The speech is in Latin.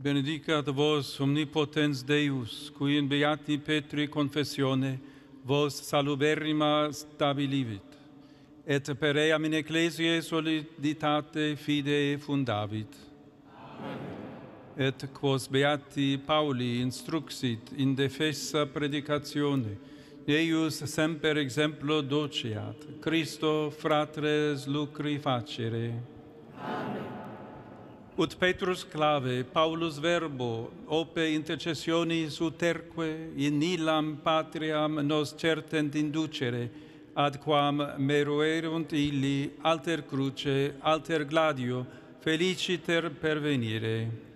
benedicat vos omnipotens Deus, qui in beati Petri confessione vos saluberrima stabilivit, et per eam in ecclesiae soliditate fidei fundavit. Amen. Et quos beati Pauli instruxit in defensa predicatione, eius semper exemplo doceat, Christo fratres lucri facere. Amen. Ut Petrus clave, Paulus verbo, ope intercessionis uterque, in illam patriam nos certent inducere, ad quam meruerunt illi alter cruce, alter gladio, feliciter pervenire.